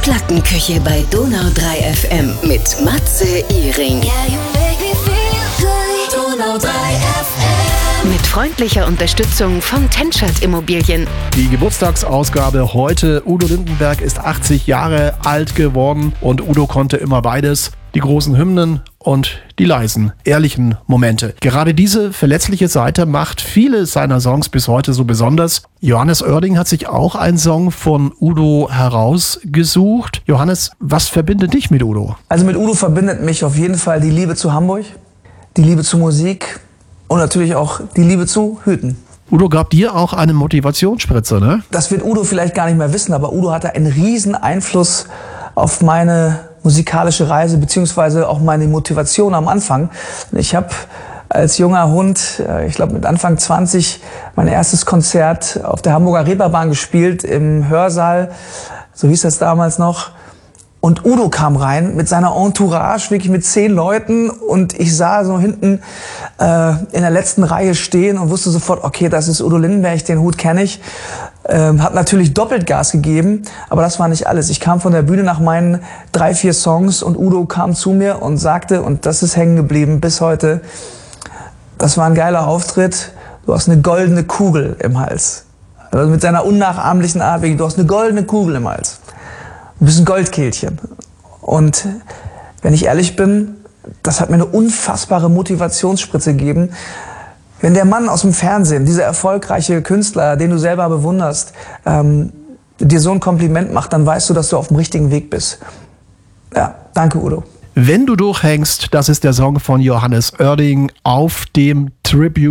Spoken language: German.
Plattenküche bei Donau 3 FM mit Matze Iring. Donau 3 FM. Mit freundlicher Unterstützung von Tenschert Immobilien. Die Geburtstagsausgabe heute. Udo Lindenberg ist 80 Jahre alt geworden und Udo konnte immer beides. Die großen Hymnen und die leisen, ehrlichen Momente. Gerade diese verletzliche Seite macht viele seiner Songs bis heute so besonders. Johannes Oerding hat sich auch einen Song von Udo herausgesucht. Johannes, was verbindet dich mit Udo? Also mit Udo verbindet mich auf jeden Fall die Liebe zu Hamburg, die Liebe zu Musik und natürlich auch die Liebe zu Hüten. Udo gab dir auch eine Motivationsspritze, ne? Das wird Udo vielleicht gar nicht mehr wissen, aber Udo hatte einen riesen Einfluss auf meine musikalische Reise beziehungsweise auch meine Motivation am Anfang. Ich habe als junger Hund, ich glaube mit Anfang 20, mein erstes Konzert auf der Hamburger Reeperbahn gespielt im Hörsaal, so hieß das damals noch. Und Udo kam rein mit seiner Entourage, wirklich mit 10 Leuten, und ich sah so hinten in der letzten Reihe stehen und wusste sofort, okay, das ist Udo Lindenberg, den Hut kenne ich. Hab natürlich doppelt Gas gegeben, aber das war nicht alles. Ich kam von der Bühne nach meinen 3, 4 Songs und Udo kam zu mir und sagte, und das ist hängen geblieben bis heute: Das war ein geiler Auftritt, du hast eine goldene Kugel im Hals. Also mit seiner unnachahmlichen Art, du hast eine goldene Kugel im Hals. Du bist ein Goldkehlchen. Und wenn ich ehrlich bin, das hat mir eine unfassbare Motivationsspritze gegeben. Wenn der Mann aus dem Fernsehen, dieser erfolgreiche Künstler, den du selber bewunderst, dir so ein Kompliment macht, dann weißt du, dass du auf dem richtigen Weg bist. Ja, danke Udo. Wenn du durchhängst, das ist der Song von Johannes Oerding auf dem Tribute